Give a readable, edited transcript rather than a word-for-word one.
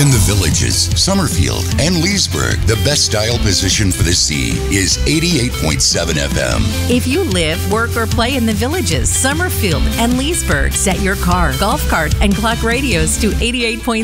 In the Villages, Summerfield, and Leesburg, the best dial position for the sea is 88.7 FM. If you live, work, or play in the Villages, Summerfield, and Leesburg, set your car, golf cart, and clock radios to 88.7